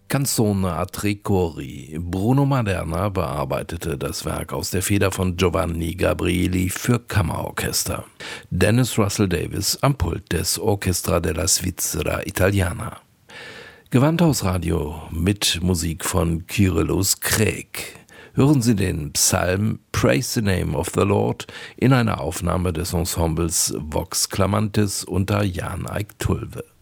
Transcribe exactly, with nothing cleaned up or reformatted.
Canzone a tre cori. Bruno Maderna bearbeitete das Werk aus der Feder von Giovanni Gabrieli für Kammerorchester. Dennis Russell Davies am Pult des Orchestra della Svizzera Italiana. Gewandhausradio mit Musik von Kyrillos Craig. Hören Sie den Psalm Praise the Name of the Lord in einer Aufnahme des Ensembles Vox Clamantis unter Jan Eik Tulve.